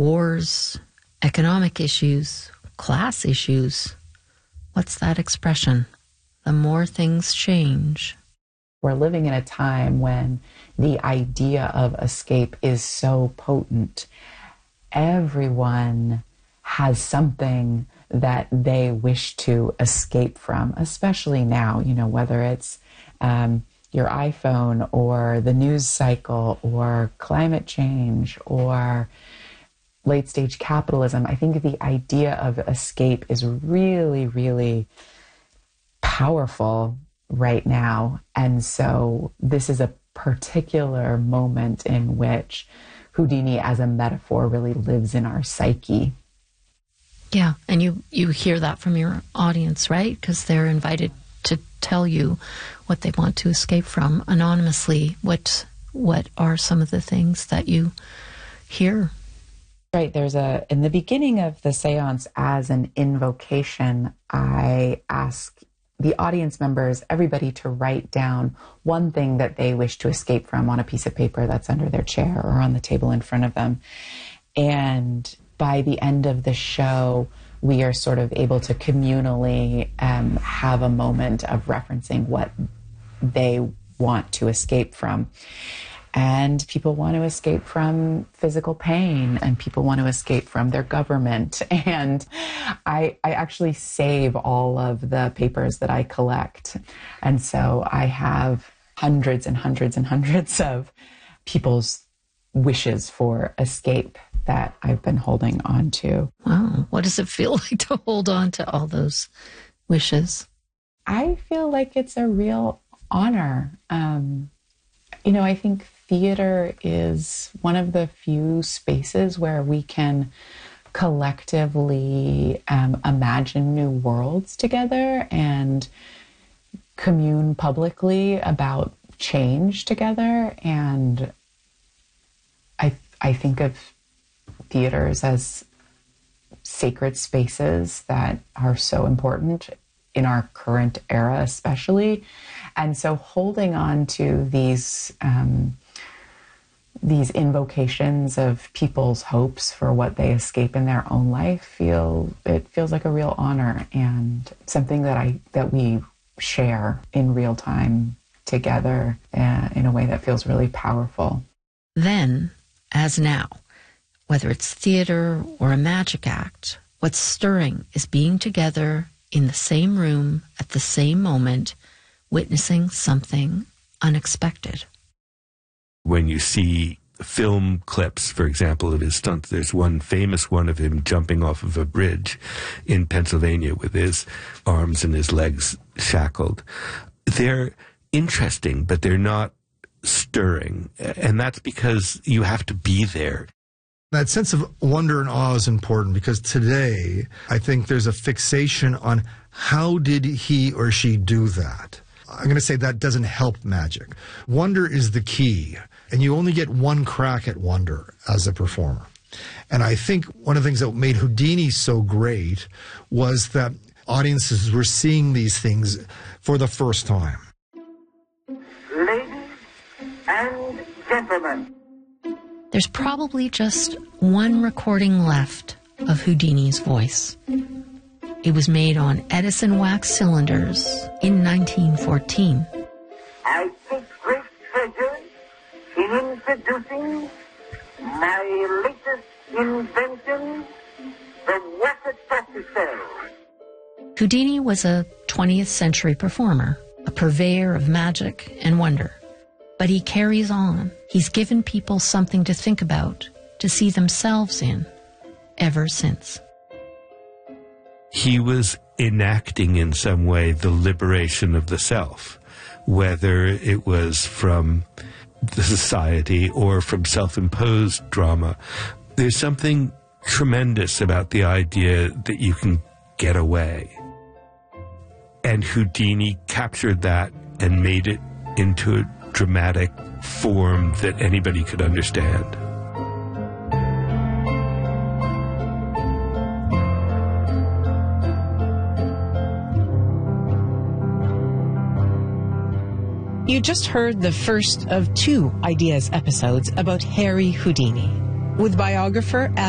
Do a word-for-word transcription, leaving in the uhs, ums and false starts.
wars, economic issues, class issues. What's that expression? The more things change. We're living in a time when the idea of escape is so potent. Everyone has something that they wish to escape from, especially now, you know, whether it's um, your iPhone or the news cycle or climate change or late stage capitalism. I think the idea of escape is really, really powerful right now. And so this is a particular moment in which Houdini as a metaphor really lives in our psyche. Yeah, and you, you hear that from your audience, right? Because they're invited to tell you what they want to escape from anonymously. What what are some of the things that you hear? Right, there's a, in the beginning of the seance, as an invocation, I ask the audience members, everybody, to write down one thing that they wish to escape from on a piece of paper that's under their chair or on the table in front of them. And by the end of the show, we are sort of able to communally um, have a moment of referencing what they want to escape from. And people want to escape from physical pain, and people want to escape from their government. And I, I actually save all of the papers that I collect. And so I have hundreds and hundreds and hundreds of people's wishes for escape that I've been holding on to. Wow. What does it feel like to hold on to all those wishes? I feel like it's a real honor. Um, you know, I think theater is one of the few spaces where we can collectively um, imagine new worlds together and commune publicly about change together. And I, I think of theaters as sacred spaces that are so important in our current era, especially. And so holding on to these um, these invocations of people's hopes for what they escape in their own life feel it feels like a real honor, and something that I that we share in real time together uh, in a way that feels really powerful. Then, as now, whether it's theater or a magic act, what's stirring is being together in the same room at the same moment, witnessing something unexpected. When you see film clips, for example, of his stunts, there's one famous one of him jumping off of a bridge in Pennsylvania with his arms and his legs shackled. They're interesting, but they're not stirring. And that's because you have to be there. That sense of wonder and awe is important, because today I think there's a fixation on how did he or she do that. I'm going to say that doesn't help magic. Wonder is the key, and you only get one crack at wonder as a performer. And I think one of the things that made Houdini so great was that audiences were seeing these things for the first time. Ladies and gentlemen, there's probably just one recording left of Houdini's voice. It was made on Edison wax cylinders in nineteen fourteen. I take great pleasure in introducing my latest invention, the water-tortoise. Houdini was a twentieth century performer, a purveyor of magic and wonder. But he carries on. He's given people something to think about, to see themselves in, ever since. He was enacting in some way the liberation of the self, whether it was from the society or from self-imposed drama. There's something tremendous about the idea that you can get away. And Houdini captured that and made it into a dramatic form that anybody could understand. You just heard the first of two Ideas episodes about Harry Houdini, with biographer